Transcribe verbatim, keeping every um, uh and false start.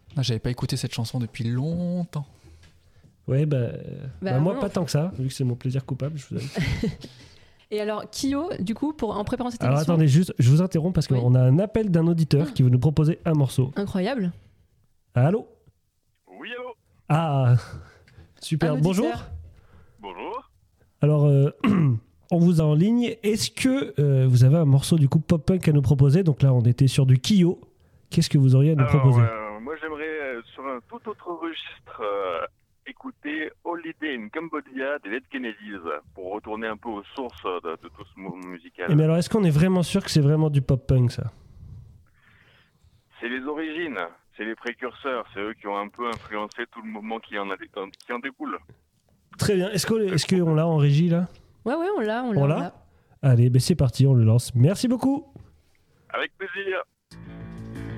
Ah, j'avais pas écouté cette chanson depuis longtemps. Ouais, bah, euh, Bah, bah, moi, vraiment. pas tant que ça, vu que c'est mon plaisir coupable. Je vous avoue. Et alors, Kyo, du coup, pour, en préparant cette Alors émission... attendez, juste, je vous interromps parce Oui. qu'on a un appel d'un auditeur Ah. qui veut nous proposer un morceau. Incroyable. Allô? Oui, allô. Ah, super. Un Bonjour. auditeur. Bonjour. Alors, euh, on vous a en ligne. Est-ce que euh, vous avez un morceau du coup pop-punk à nous proposer? Donc là, on était sur du Kyo. Qu'est-ce que vous auriez à nous Alors, proposer? euh, moi, j'aimerais, euh, sur un tout autre registre, euh, écouter Holiday in Cambodia des Dead Kennedys pour retourner un peu aux sources de, de tout ce mouvement musical. Eh, mais alors, est-ce qu'on est vraiment sûr que c'est vraiment du pop-punk, ça? C'est les origines, c'est les précurseurs, c'est eux qui ont un peu influencé tout le mouvement qui en, a, qui en découle. Très bien. Est-ce qu'on est-ce qu'on l'a en régie, là? Ouais, ouais, on l'a, on l'a. On on l'a l'a. Allez, ben c'est parti, on le lance. Merci beaucoup. Avec plaisir.